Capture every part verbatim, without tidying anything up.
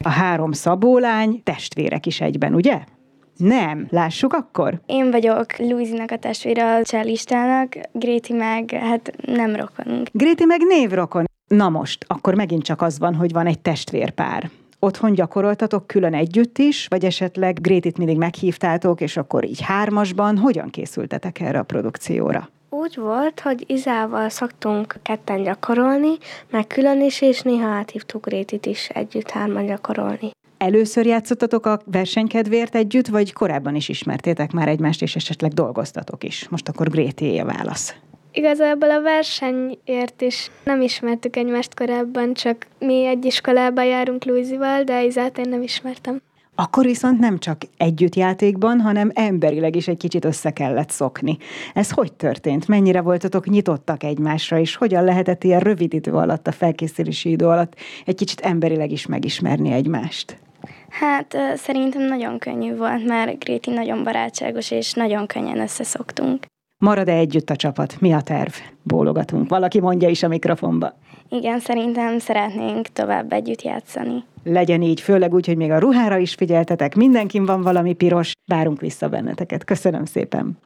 A három Szabó-lány testvérek is egyben, ugye? Nem. Lássuk akkor? Én vagyok Luizinak a testvére, a cellistának, Gréti meg, hát nem rokonunk. Gréti meg névrokon. Na most, akkor megint csak az van, hogy van egy testvérpár. Otthon gyakoroltatok külön együtt is, vagy esetleg Grétit mindig meghívtátok, és akkor így hármasban hogyan készültetek erre a produkcióra? Úgy volt, hogy Izával szoktunk ketten gyakorolni, meg külön is, és néha áthívtuk Grétit is együtt hárman gyakorolni. Először játszottatok a versenykedvéért együtt, vagy korábban is ismertétek már egymást, és esetleg dolgoztatok is? Most akkor Grétié a válasz. Igazából a versenyért is nem ismertük egymást korábban, csak mi egy iskolába járunk Luizival, de Izát én nem ismertem. Akkor viszont nem csak együttjátékban, hanem emberileg is egy kicsit össze kellett szokni. Ez hogy történt? Mennyire voltatok nyitottak egymásra, és hogyan lehetett ilyen rövid idő alatt, a felkészülési idő alatt egy kicsit emberileg is megismerni egymást? Hát szerintem nagyon könnyű volt, mert Gréti nagyon barátságos, és nagyon könnyen összeszoktunk. Marad-e együtt a csapat? Mi a terv? Bólogatunk. Valaki mondja is a mikrofonba. Igen, szerintem szeretnénk tovább együtt játszani. Legyen így, főleg úgy, hogy még a ruhára is figyeltetek, mindenkin van valami piros, várunk vissza benneteket. Köszönöm szépen!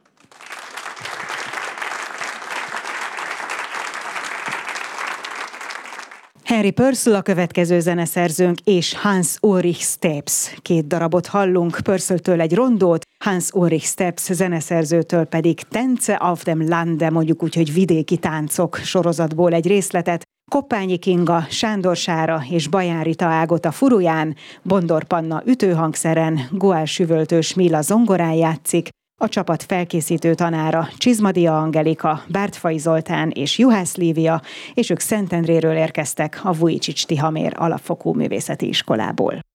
Henry Purcell a következő zeneszerzőnk, és Hans Ulrich Stepps. Két darabot hallunk, Purcelltől egy rondót, Hans Ulrich Stepps zeneszerzőtől pedig Tänze auf dem Lande, mondjuk úgy, hogy vidéki táncok sorozatból egy részletet. Koppányi Kinga, Sándor Sára és Baján Rita Ágot a furuján, Bondor Panna ütőhangszeren, Goál Süvöltős Milla zongorán játszik, a csapat felkészítő tanára Csizmadia Angelika, Bártfai Zoltán és Juhász Lívia, és ők Szentendréről érkeztek a Vujicic Tihamér Alapfokú Művészeti Iskolából.